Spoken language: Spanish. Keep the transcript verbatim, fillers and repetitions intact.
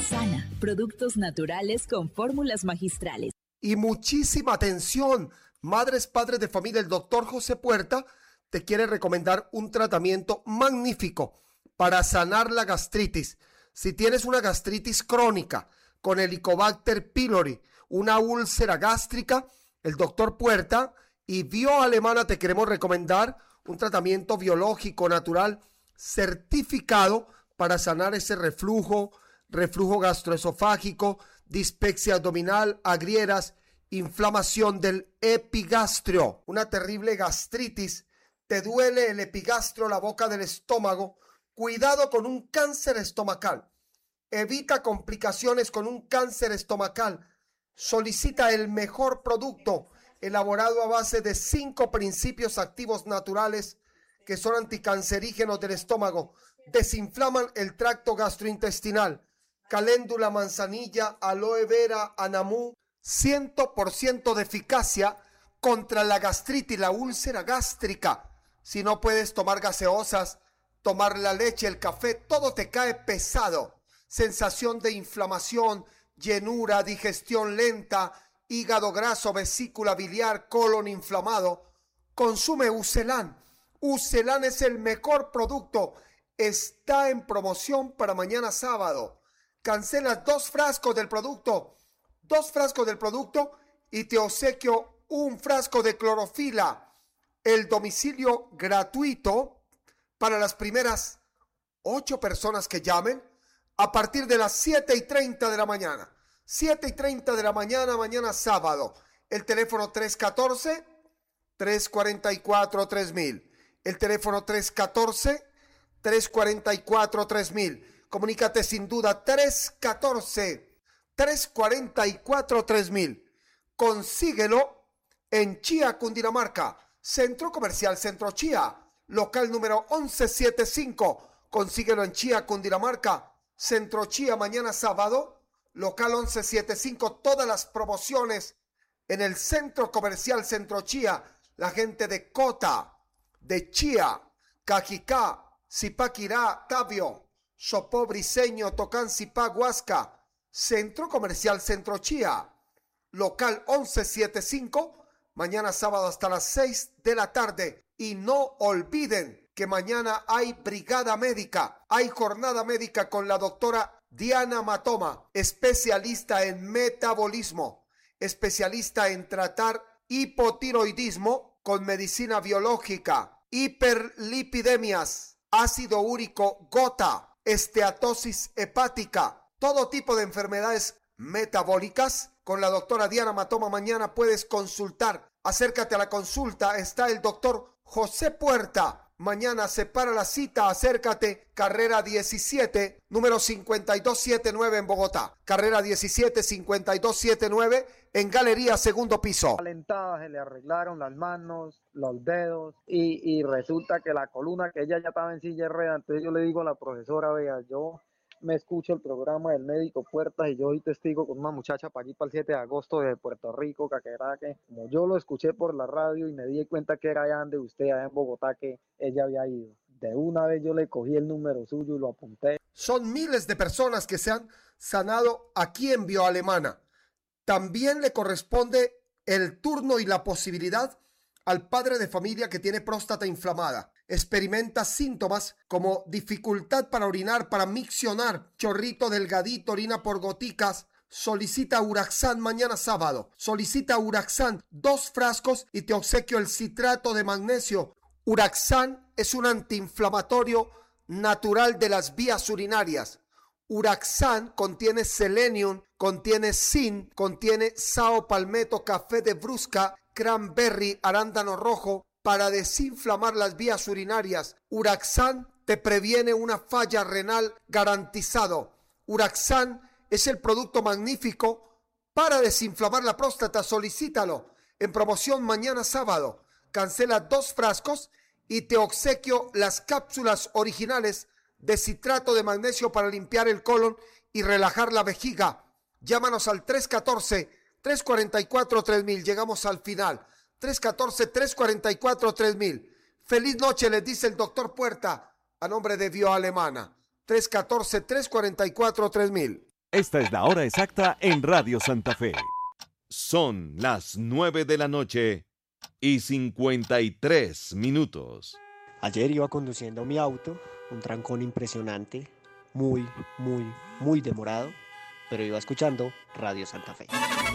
Sana, productos naturales con fórmulas magistrales. Y muchísima atención, madres, padres de familia, el doctor José Puerta te quiere recomendar un tratamiento magnífico para sanar la gastritis. Si tienes una gastritis crónica con Helicobacter pylori, una úlcera gástrica, el doctor Puerta y Bio Alemana te queremos recomendar un tratamiento biológico natural certificado para sanar ese reflujo, reflujo gastroesofágico, dispepsia abdominal, agrieras, inflamación del epigastrio, una terrible gastritis, te duele el epigastrio, la boca del estómago, cuidado con un cáncer estomacal, evita complicaciones con un cáncer estomacal, solicita el mejor producto elaborado a base de cinco principios activos naturales que son anticancerígenos del estómago, desinflaman el tracto gastrointestinal, caléndula, manzanilla, aloe vera, anamú, cien por ciento de eficacia contra la gastritis, la úlcera gástrica. Si no puedes tomar gaseosas, tomar la leche, el café, todo te cae pesado. Sensación de inflamación, llenura, digestión lenta, hígado graso, vesícula biliar, colon inflamado. Consume Ucelan. Ucelan es el mejor producto. Está en promoción para mañana sábado. Cancelas dos frascos del producto, dos frascos del producto y te obsequio un frasco de clorofila. El domicilio gratuito para las primeras ocho personas que llamen a partir de las siete y treinta de la mañana. siete y treinta de la mañana, mañana sábado. El teléfono tres uno cuatro, tres cuatro cuatro, tres mil. El teléfono tres uno cuatro, tres cuatro cuatro, tres mil. Comunícate sin duda tres uno cuatro, tres cuatro cuatro, tres mil. Consíguelo en Chía, Cundinamarca. Centro Comercial Centro Chía, local número once setenta y cinco. Consíguelo en Chía, Cundinamarca. Centro Chía, mañana sábado, local once setenta y cinco. Todas las promociones en el Centro Comercial Centro Chía. La gente de Cota, de Chía, Cajicá, Zipaquirá, Tabio, Sopó, Briceño, Tocancipá, Huasca. Centro Comercial Centro Chía, local once setenta y cinco, mañana sábado hasta las seis de la tarde. Y no olviden que mañana hay brigada médica, hay jornada médica con la doctora Diana Matoma, especialista en metabolismo, especialista en tratar hipotiroidismo con medicina biológica, hiperlipidemias, ácido úrico, gota, esteatosis hepática, todo tipo de enfermedades metabólicas. Con la doctora Diana Matoma mañana puedes consultar. Acércate a la consulta, está el doctor José Puerta. Mañana separa la cita, acércate, carrera diecisiete, número cincuenta y dos setenta y nueve en Bogotá. Carrera diecisiete, cincuenta y dos setenta y nueve en Galería, segundo piso. Calentada, se le arreglaron las manos, los dedos y, y resulta que la columna, que ella ya estaba en silla de ruedas. Entonces yo le digo a la profesora, vea, yo me escucho el programa del médico Puertas y yo soy testigo con una muchacha para allí para el siete de agosto de Puerto Rico, Caqueraque. Como yo lo escuché por la radio y me di cuenta que era allá donde usted, allá en Bogotá, que ella había ido. De una vez yo le cogí el número suyo y lo apunté. Son miles de personas que se han sanado aquí en Bio Alemana. También le corresponde el turno y la posibilidad al padre de familia que tiene próstata inflamada. Experimenta síntomas como dificultad para orinar, para miccionar, chorrito delgadito, orina por goticas. Solicita Uraxan mañana sábado. Solicita Uraxan, dos frascos y te obsequio el citrato de magnesio. Uraxan es un antiinflamatorio natural de las vías urinarias. Uraxan contiene selenium, contiene zinc, contiene sao palmetto, café de brusca, cranberry, arándano rojo, para desinflamar las vías urinarias. Uraxan te previene una falla renal garantizado. Uraxan es el producto magnífico para desinflamar la próstata. Solicítalo en promoción mañana sábado. Cancela dos frascos y te obsequio las cápsulas originales de citrato de magnesio para limpiar el colon y relajar la vejiga. Llámanos al tres uno cuatro, tres cuatro cuatro, tres mil. Llegamos al final. tres uno cuatro, tres cuatro cuatro, tres mil. Feliz noche, les dice el doctor Puerta a nombre de Bio Alemana. tres uno cuatro, tres cuatro cuatro, tres mil. Esta es la hora exacta en Radio Santa Fe. Son las nueve de la noche y cincuenta y tres minutos. Ayer iba conduciendo mi auto, un trancón impresionante, muy, muy, muy demorado, pero iba escuchando Radio Santa Fe.